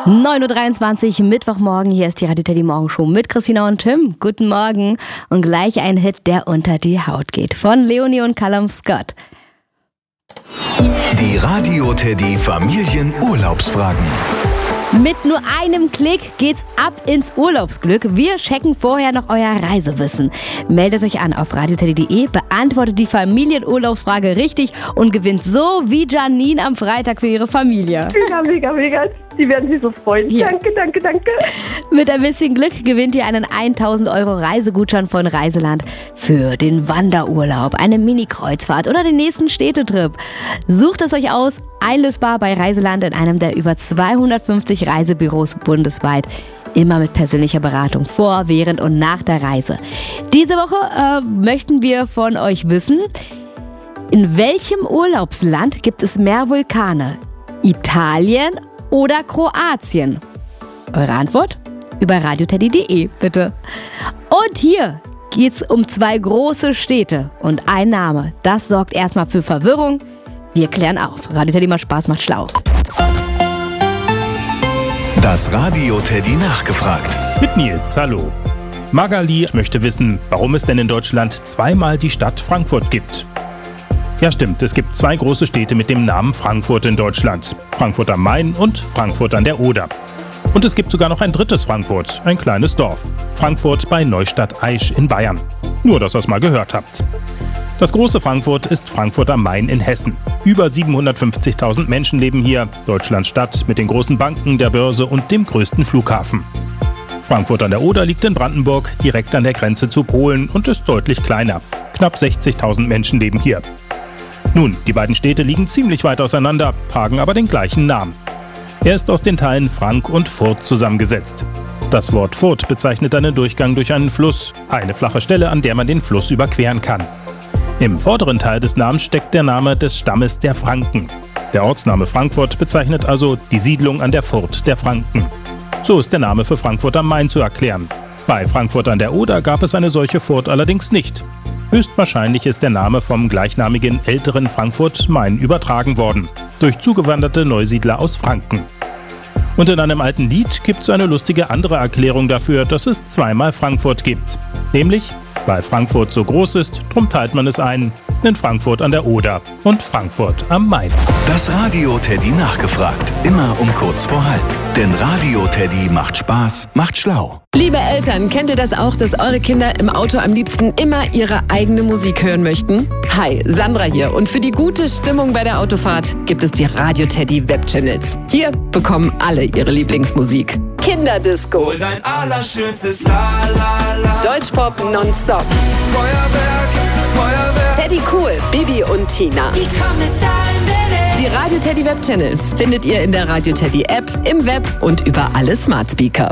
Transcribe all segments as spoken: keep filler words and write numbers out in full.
neun Uhr dreiundzwanzig, Mittwochmorgen. Hier ist die Radio Teddy Morgenshow mit Christina und Tim. Guten Morgen. Und gleich ein Hit, der unter die Haut geht. Von Leonie und Callum Scott. Die Radio Teddy Familienurlaubsfragen. Mit nur einem Klick geht's ab ins Urlaubsglück. Wir checken vorher noch euer Reisewissen. Meldet euch an auf radio teddy punkt de, beantwortet die Familienurlaubsfrage richtig und gewinnt so wie Janine am Freitag für ihre Familie. Mega, mega, mega. Die werden sich so freuen. Hier. Danke, danke, danke. Mit ein bisschen Glück gewinnt ihr einen tausend Euro Reisegutschein von Reiseland für den Wanderurlaub, eine Mini-Kreuzfahrt oder den nächsten Städtetrip. Sucht es euch aus, einlösbar bei Reiseland in einem der über zweihundertfünfzig Reisebüros bundesweit. Immer mit persönlicher Beratung vor, während und nach der Reise. Diese Woche äh, möchten wir von euch wissen, in welchem Urlaubsland gibt es mehr Vulkane? Italien oder Kroatien? Eure Antwort? Über radio teddy punkt de, bitte. Und hier geht's um zwei große Städte und ein Name. Das sorgt erstmal für Verwirrung. Wir klären auf. Radio Teddy macht Spaß, macht schlau. Das Radio Teddy nachgefragt. Mit Nils, hallo. Magali möchte wissen, warum es denn in Deutschland zweimal die Stadt Frankfurt gibt. Ja stimmt, es gibt zwei große Städte mit dem Namen Frankfurt in Deutschland. Frankfurt am Main und Frankfurt an der Oder. Und es gibt sogar noch ein drittes Frankfurt, ein kleines Dorf. Frankfurt bei Neustadt-Aisch in Bayern. Nur, dass ihr es mal gehört habt. Das große Frankfurt ist Frankfurt am Main in Hessen. Über siebenhundertfünfzigtausend Menschen leben hier. Deutschlands Stadt mit den großen Banken, der Börse und dem größten Flughafen. Frankfurt an der Oder liegt in Brandenburg, direkt an der Grenze zu Polen und ist deutlich kleiner. Knapp sechzigtausend Menschen leben hier. Nun, die beiden Städte liegen ziemlich weit auseinander, tragen aber den gleichen Namen. Er ist aus den Teilen Frank und Furt zusammengesetzt. Das Wort Furt bezeichnet einen Durchgang durch einen Fluss, eine flache Stelle, an der man den Fluss überqueren kann. Im vorderen Teil des Namens steckt der Name des Stammes der Franken. Der Ortsname Frankfurt bezeichnet also die Siedlung an der Furt der Franken. So ist der Name für Frankfurt am Main zu erklären. Bei Frankfurt an der Oder gab es eine solche Furt allerdings nicht. Höchstwahrscheinlich ist der Name vom gleichnamigen älteren Frankfurt-Main übertragen worden, durch zugewanderte Neusiedler aus Franken. Und in einem alten Lied gibt es eine lustige andere Erklärung dafür, dass es zweimal Frankfurt gibt. Nämlich, weil Frankfurt so groß ist, drum teilt man es ein in Frankfurt an der Oder und Frankfurt am Main. Das Radio Teddy nachgefragt. Immer um kurz vor halb. Denn Radio Teddy macht Spaß, macht schlau. Liebe Eltern, kennt ihr das auch, dass eure Kinder im Auto am liebsten immer ihre eigene Musik hören möchten? Hi, Sandra hier. Und für die gute Stimmung bei der Autofahrt gibt es die Radio Teddy Webchannels. Hier bekommen alle ihre Lieblingsmusik. Kinderdisco. Hol dein allerschönstes La La La. Deutschpop nonstop. Feuerwerk, Feuerwerk. Teddy Cool, Bibi und Tina. Die Kommissarin bin ich. Die Radio Teddy Webchannels findet ihr in der Radio Teddy App, im Web und über alle Smart Speaker.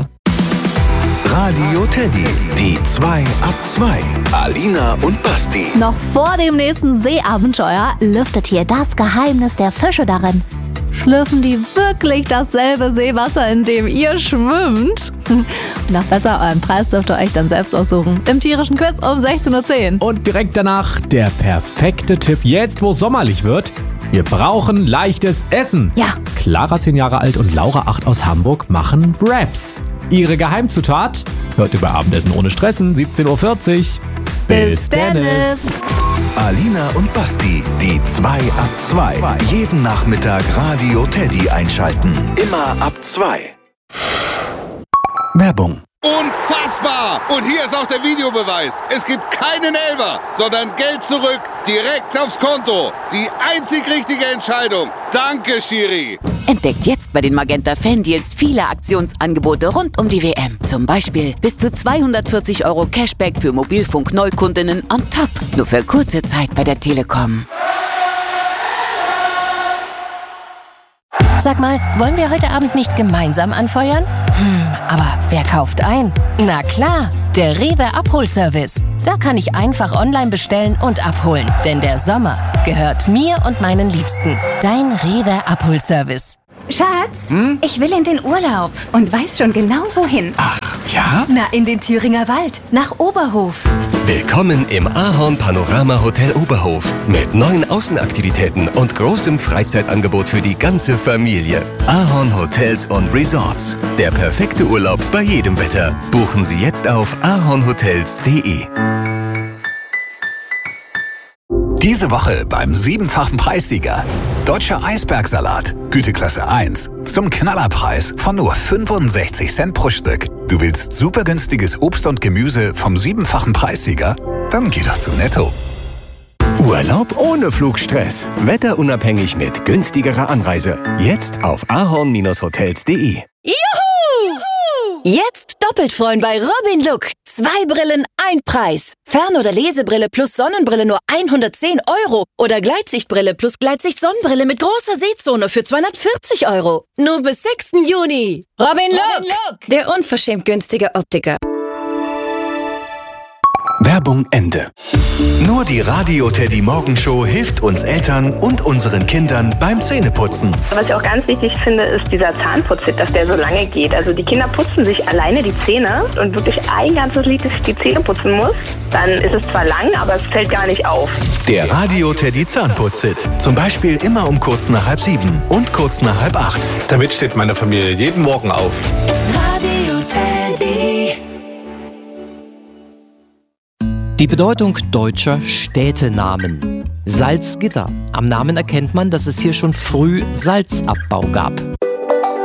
Radio Teddy, die zwei ab zwei. Alina und Basti. Noch vor dem nächsten Seeabenteuer lüftet hier das Geheimnis der Fische darin. Schlürfen die wirklich dasselbe Seewasser, in dem ihr schwimmt? Noch besser, euren Preis dürft ihr euch dann selbst aussuchen. Im tierischen Quiz um sechzehn Uhr zehn. Und direkt danach der perfekte Tipp, jetzt wo sommerlich wird. Wir brauchen leichtes Essen. Ja. Clara, zehn Jahre alt, und Laura, acht, aus Hamburg, machen Wraps. Ihre Geheimzutat? Hört über Abendessen ohne Stressen, siebzehn Uhr vierzig. Bis Dennis. Alina und Basti, die zwei ab zwei. Jeden Nachmittag Radio Teddy einschalten. Immer ab zwei. Werbung. Unfassbar! Und hier ist auch der Videobeweis. Es gibt keinen Elfer, sondern Geld zurück, direkt aufs Konto. Die einzig richtige Entscheidung. Danke, Schiri. Entdeckt jetzt bei den Magenta Fan-Deals viele Aktionsangebote rund um die W M. Zum Beispiel bis zu zweihundertvierzig Euro Cashback für Mobilfunk-Neukundinnen on top. Nur für kurze Zeit bei der Telekom. Sag mal, wollen wir heute Abend nicht gemeinsam anfeuern? Hm, aber wer kauft ein? Na klar, der Rewe Abholservice. Da kann ich einfach online bestellen und abholen. Denn der Sommer gehört mir und meinen Liebsten. Dein Rewe Abholservice. Schatz, hm? ich will in den Urlaub und weiß schon genau wohin. Ach, Ja? Na, in den Thüringer Wald, nach Oberhof. Willkommen im Ahorn Panorama Hotel Oberhof mit neuen Außenaktivitäten und großem Freizeitangebot für die ganze Familie. Ahorn Hotels und Resorts. Der perfekte Urlaub bei jedem Wetter. Buchen Sie jetzt auf ahornhotels punkt de. Diese Woche beim siebenfachen Preissieger. Deutscher Eisbergsalat, Güteklasse eins. Zum Knallerpreis von nur fünfundsechzig Cent pro Stück. Du willst super günstiges Obst und Gemüse vom siebenfachen Preissieger? Dann geh doch zu Netto. Urlaub ohne Flugstress. Wetterunabhängig mit günstigerer Anreise. Jetzt auf ahorn Bindestrich hotels punkt de. Juhu! Jetzt doppelt freuen bei Robin Look. Zwei Brillen, ein Preis. Fern- oder Lesebrille plus Sonnenbrille nur hundertzehn Euro. Oder Gleitsichtbrille plus Gleitsicht-Sonnenbrille mit großer Sehzone für zweihundertvierzig Euro. Nur bis sechsten Juni. Robin Look, Robin Look. Der unverschämt günstige Optiker. Werbung Ende. Nur die Radio Teddy Morgenshow hilft uns Eltern und unseren Kindern beim Zähneputzen. Was ich auch ganz wichtig finde, ist dieser Zahnputzhit, dass der so lange geht. Also die Kinder putzen sich alleine die Zähne und wirklich ein ganzes Lied die Zähne putzen muss. Dann ist es zwar lang, aber es fällt gar nicht auf. Der Radio Teddy Zahnputzhit. Zum Beispiel immer um kurz nach halb sieben und kurz nach halb acht. Damit steht meine Familie jeden Morgen auf. Radio Teddy. Die Bedeutung deutscher Städtenamen. Salzgitter. Am Namen erkennt man, dass es hier schon früh Salzabbau gab.